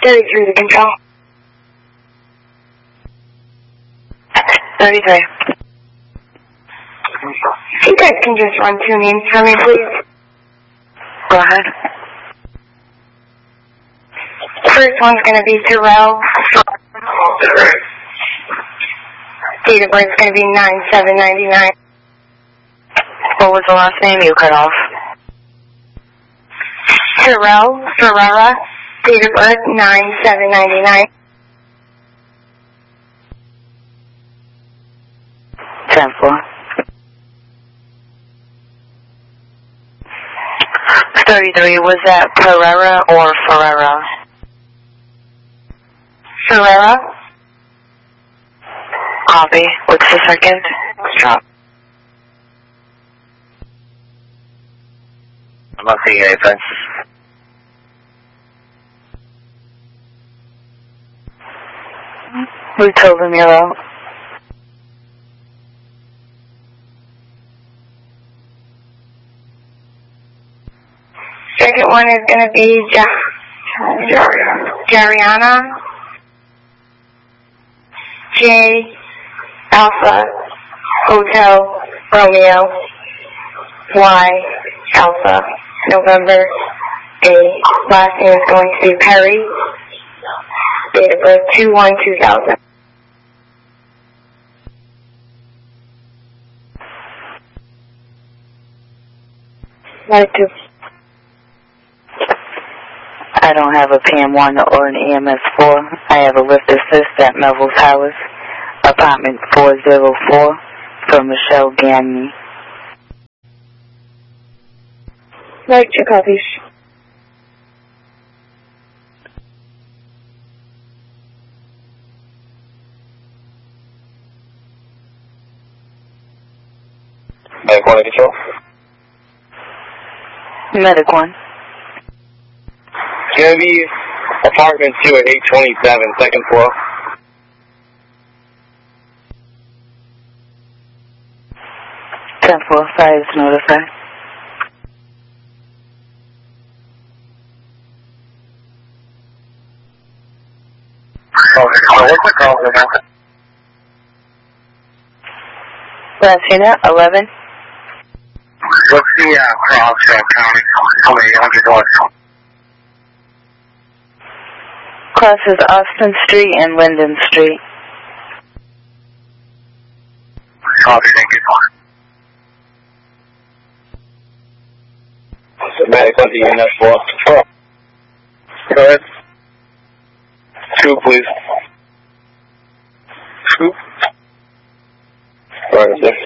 33 to control. 33. If you guys can just run 2 names for me, please. Go ahead. First one's going to be Terrell. Date of birth is going to be 9/7/99. What was the last name you cut off? Terrell Ferrara. Date of birth 9/7/99. 10-4. 33, was that Pereira or Ferreira? Ferrara. Copy. What's the second? Stop. I'm not seeing anything. We told him you're out. Second one is going to be Jariana. J Alpha Hotel Romeo Y Alpha November A. Last name is going to be Perry. Date of birth 2/1/2000. I don't have a PM1 or an EMS4. I have a lift assist at Melville's House, apartment 404, for Michelle Gagne. Right, your copies. Medic 1 control. Medic 1. It's going to be apartment 2 at 827, second floor. Temple, fire is notified. Okay, so what's the call for now? Last unit, 11. What's the cross county? How many 100 north? Crosses Austin Street and Linden Street. Copy, thank you. Medic 1 to unit 4. Go ahead. 2, please. 2. Right,